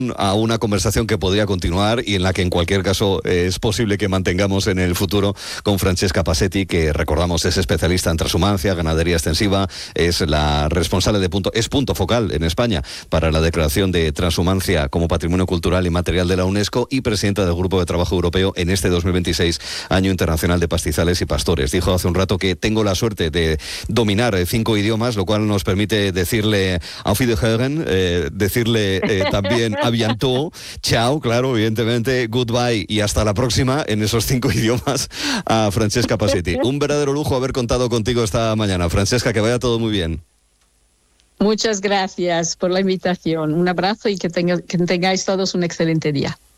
a una conversación que podría continuar y en la que en cualquier caso es posible que mantengamos en el futuro con Francesca Passetti, que recordamos es especialista en transhumancia, ganadería extensiva, es la responsable de punto focal en España para la declaración de transhumancia como patrimonio cultural y material de la UNESCO y presidenta del Grupo de Trabajo Europeo en este 2026, Año Internacional de Pastizales y Pastores. Dijo hace un rato que tengo la suerte de dominar 5 idiomas, lo cual nos permite decirle Auf Wiederhören, decirle también a bientôt, chao, claro, evidentemente, goodbye y hasta la próxima en esos 5 idiomas a Francesca Passetti. Un verdadero lujo haber contado contigo esta mañana. Francesca, que vaya todo muy bien. Muchas gracias por la invitación. Un abrazo y que tengáis todos un excelente día.